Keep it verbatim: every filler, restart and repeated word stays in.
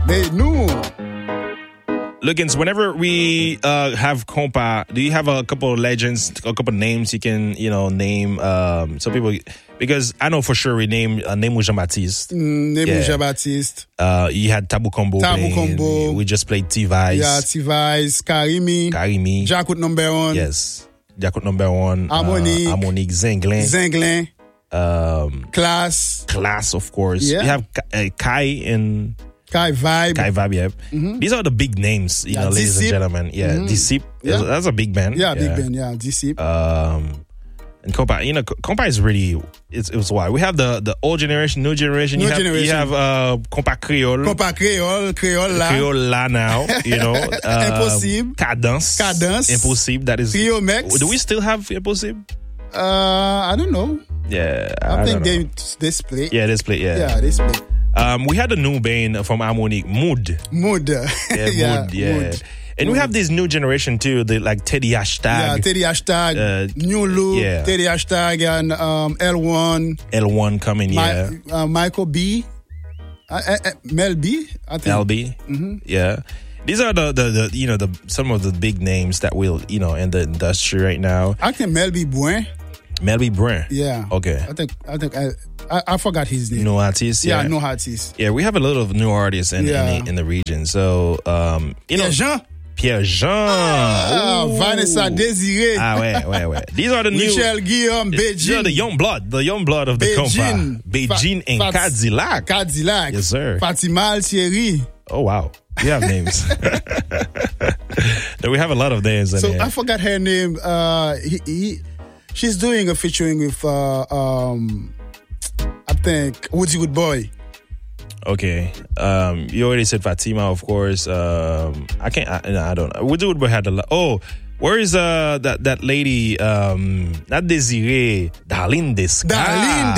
They knew. Lookins, whenever we uh, have compa, do you have a couple of legends, a couple of names you can, you know, name? Um, some people, because I know for sure we named uh, Nemu Jean-Baptiste. Mm, Nemu Yeah. Jean-Baptiste. Uh, you had Tabu Combo. Tabu playing. Combo. We just played T-Vice. Yeah, T-Vice, Karimi. Karimi. Jakut number one. Yes. Jakut number one. Harmonique. Uh, Harmonique. Zenglin. Zenglin. Um, Class. Class, of course. Yeah. We have uh, Kai and... Kai Vibe. Kai Vibe, yeah. Mm-hmm. These are the big names, you Yeah, know, ladies and D-Sip. gentlemen. Yeah, Mhm. D-Sip. Yeah. That's a big band. Yeah, big band. Yeah, D-Sip. Um, and compa, you know, compa is really it's it was wild. We have the the old generation, new generation. New you have, generation. You have uh, compa Creole, Compa Creole, Creole là. Creole là now. You know, uh, Impossible. Cadence, Cadence. Impossible. That is. Trio Max. Do we still have Impossible? Uh, I don't know. Yeah, I, I think don't know. they they split. Yeah, they split. Yeah, Yeah, they split. Um, we had a new band from Harmonique, Mood. Mood. Yeah, yeah, Mood. Yeah. Mood. And we have this new generation too, the like Teddy Hashtag. Yeah, Teddy Hashtag, Uh, New Look, yeah. Teddy Hashtag, and um, L one. L one coming, yeah. My, uh, Michael B. Uh, uh, uh, Mel B. I think. L B. Mm-hmm. Yeah. These are the, the, the, you know, the some of the big names that will, you know, in the industry right now. I think Mel B. Bouin. Melby Brun. Yeah. Okay. I think, I think, I, I, I forgot his name. No artists. Yeah, Yeah. no artist. Yeah, we have a lot of new artists in, Yeah. in, the, in the region. So, um, you know. Pierre Jean. Pierre Jean. Ah, Ooh. Vanessa Desiree. Ah, ouais, ouais, ouais. These are the new. Michel Guillaume, These are Beijing. the young blood, the young blood of the compa. Beijing. Beijing Fa- and Fat- Cadillac. Cadillac. Yes, sir. Fatima Altieri. Oh, wow. We have names. No, we have a lot of names in So here. I forgot her name. Uh, he, he, she's doing a featuring with, uh, um, I think, Woodsy Good Boy. Okay. Um, you already said Fatima, of course. Um, I can't. I, no, I don't. Woody Woodboy had a lot. Oh, where is uh that that lady? Um, not Desiree. Darlene Descartes. Darlene